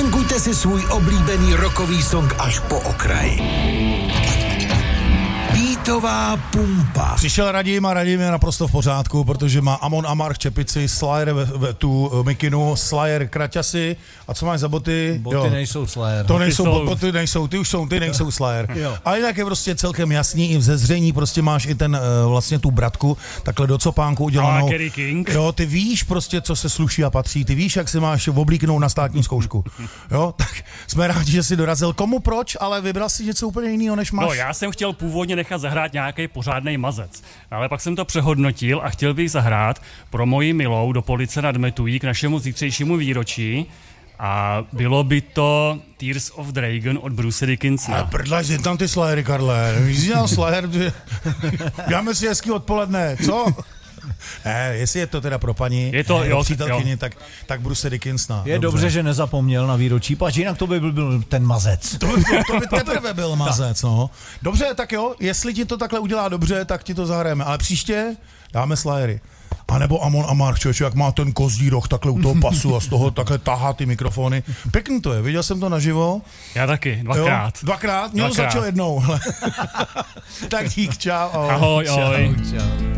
Zvenkujte si svůj oblíbený rockový song až po okraj. Beatová pumpa. Přišel Radim a Radim je naprosto v pořádku, protože má Amon Amarth čepici, Slayer tu mikinu, Slayer kraťasy a co máš za boty? Boty nejsou Slayer. To nejsou, boty nejsou, ty nejsou Slayer. A jinak je prostě celkem jasný, i v zezření prostě máš i ten vlastně tu bratku, takhle do copánku udělanou. Kerry King. Jo, ty víš prostě, co se sluší a patří, ty víš, jak si máš oblíknout na státní zkoušku. Jo, tak jsme rádi, že jsi dorazil. Komu proč, ale vybral si něco úplně jiného, než máš. No, já jsem chtěl původně nechat zahrát nějaký pořádnej mazec, ale pak jsem to přehodnotil a chtěl bych zahrát pro moji milou do Police nad Metují k našemu zítřejšímu výročí a bylo by to Tears of Dragon od Bruce Dickinsona. A prdla, že tam ty Slayery, Karle. Víš, že Slayer, dáme si hezký odpoledne, co? Ne, jestli je to teda pro paní, je to, jo, přítelkyni, tak Bruce Dickinsona. Je dobře, že nezapomněl na výročí, pač jinak to by byl ten mazec. To by teprve byl mazec, no. Dobře, tak jo, jestli ti to takhle udělá dobře, tak ti to zahrajeme, ale příště dáme Slayery. A nebo Amon Amarth, člověče, jak má ten kozdí roh takhle u toho pasu a z toho takhle tahá ty mikrofony. Pěkný to je, viděl jsem to naživo. Já taky, dvakrát. Dvakrát? Měl začal jednou. Tak dík, čau. Ahoj, ahoj. Čau.